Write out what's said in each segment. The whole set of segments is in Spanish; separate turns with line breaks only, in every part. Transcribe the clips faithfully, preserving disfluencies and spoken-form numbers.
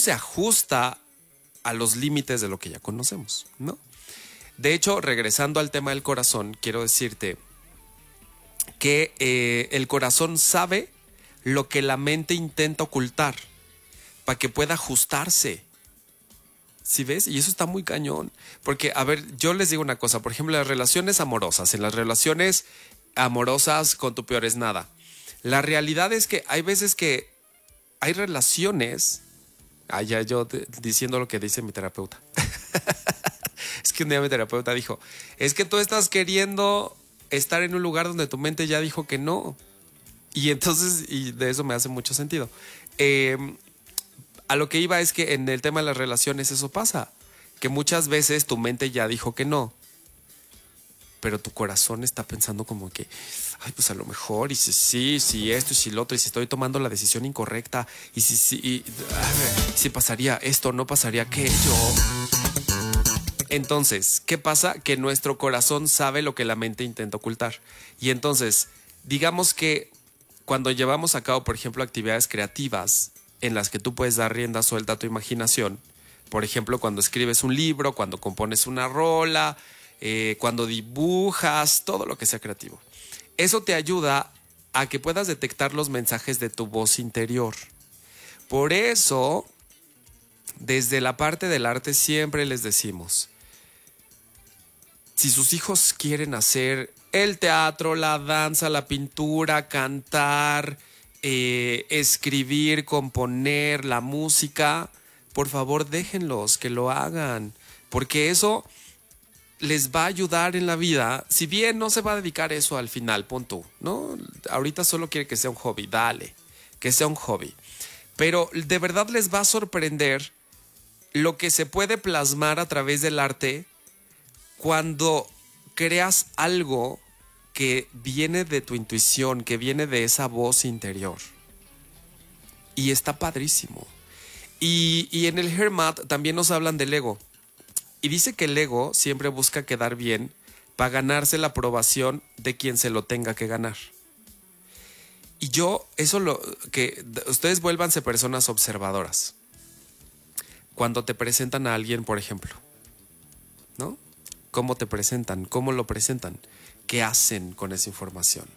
se ajusta a los límites de lo que ya conocemos, ¿no? De hecho, regresando al tema del corazón, quiero decirte que eh, el corazón sabe lo que la mente intenta ocultar para que pueda ajustarse. ¿Sí ves? Y eso está muy cañón. Porque, a ver, yo les digo una cosa. Por ejemplo, las relaciones amorosas. En las relaciones amorosas con tu peor es nada. La realidad es que hay veces que hay relaciones... Ah, ya yo te, diciendo lo que dice mi terapeuta. Es que un día mi terapeuta dijo, es que tú estás queriendo estar en un lugar donde tu mente ya dijo que no. Y entonces, y de eso me hace mucho sentido. Eh, a lo que iba es que en el tema de las relaciones eso pasa. Que muchas veces tu mente ya dijo que no. Pero tu corazón está pensando como que, ay, pues a lo mejor, y si sí, si esto, y si lo otro, y si estoy tomando la decisión incorrecta, y si, si, y, si pasaría esto, no pasaría aquello. Entonces, ¿qué pasa? Que nuestro corazón sabe lo que la mente intenta ocultar. Y entonces, digamos que cuando llevamos a cabo, por ejemplo, actividades creativas en las que tú puedes dar rienda suelta a tu imaginación, por ejemplo, cuando escribes un libro, cuando compones una rola, eh, cuando dibujas, todo lo que sea creativo. Eso te ayuda a que puedas detectar los mensajes de tu voz interior. Por eso, desde la parte del arte siempre les decimos, si sus hijos quieren hacer el teatro, la danza, la pintura, cantar, eh, escribir, componer, la música, por favor déjenlos que lo hagan, porque eso les va a ayudar en la vida. Si bien no se va a dedicar eso al final, punto, ¿no? Ahorita solo quiere que sea un hobby, dale, que sea un hobby. Pero de verdad les va a sorprender lo que se puede plasmar a través del arte cuando creas algo que viene de tu intuición, que viene de esa voz interior. Y está padrísimo. Y, y en el HERMAT también nos hablan del ego. Y dice que el ego siempre busca quedar bien para ganarse la aprobación de quien se lo tenga que ganar. Y yo, eso lo que ustedes vuélvanse personas observadoras. Cuando te presentan a alguien, por ejemplo, ¿no? ¿Cómo te presentan? ¿Cómo lo presentan? ¿Qué hacen con esa información?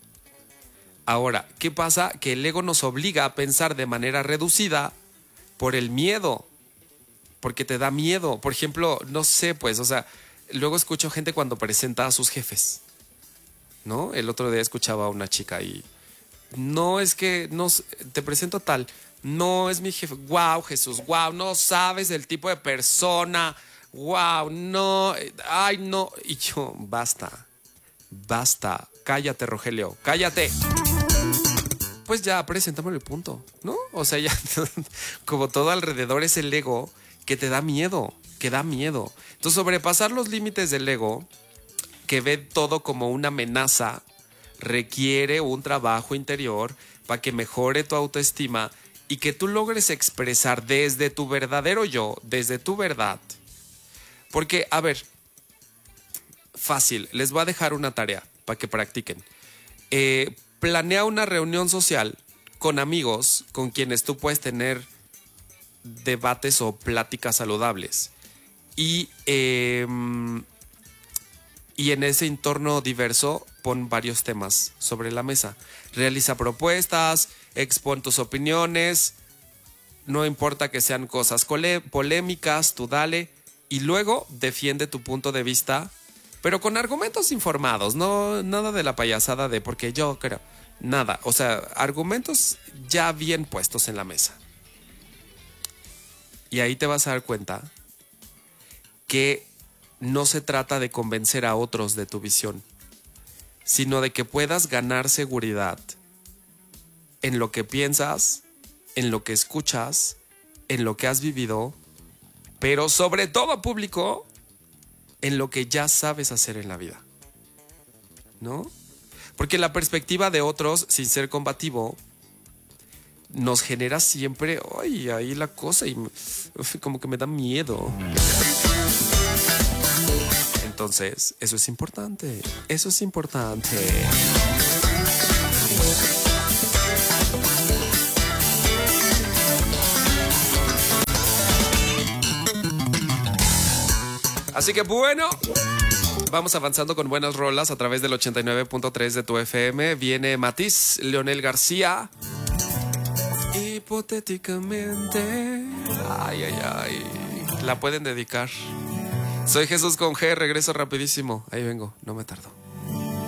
Ahora, ¿qué pasa? Que el ego nos obliga a pensar de manera reducida por el miedo. Porque te da miedo. Por ejemplo, no sé, pues, o sea, luego escucho gente cuando presenta a sus jefes, ¿no? El otro día escuchaba a una chica y no es que, no, te presento a tal, no es mi jefe. Wow, Jesús, wow, no sabes el tipo de persona. Wow, no, ay, no. Y yo, basta, basta, cállate, Rogelio, cállate. Pues ya, preséntame el punto, ¿no? O sea, ya, como todo alrededor es el ego que te da miedo, que da miedo. Entonces, sobrepasar los límites del ego, que ve todo como una amenaza, requiere un trabajo interior para que mejore tu autoestima y que tú logres expresar desde tu verdadero yo, desde tu verdad. Porque, a ver, fácil, les voy a dejar una tarea para que practiquen. Eh, planea una reunión social con amigos con quienes tú puedes tener debates o pláticas saludables. Y, eh, y en ese entorno diverso pon varios temas sobre la mesa. Realiza propuestas, expon tus opiniones, no importa que sean cosas polémicas, tú dale. Y luego defiende tu punto de vista, pero con argumentos informados, no nada de la payasada de porque yo creo, nada, o sea, argumentos ya bien puestos en la mesa. Y ahí te vas a dar cuenta que no se trata de convencer a otros de tu visión, sino de que puedas ganar seguridad en lo que piensas, en lo que escuchas, en lo que has vivido, pero sobre todo, público, en lo que ya sabes hacer en la vida, ¿no? Porque la perspectiva de otros, sin ser combativo, nos genera siempre, ay, ahí la cosa, y uf, como que me da miedo. Entonces, eso es importante, eso es importante. Así que bueno, vamos avanzando con buenas rolas a través del ochenta y nueve punto tres de tu F M. Viene Matiz, Leonel García. Hipotéticamente. Ay, ay, ay. La pueden dedicar. Soy Jesús con G, regreso rapidísimo. Ahí vengo, no me tardo.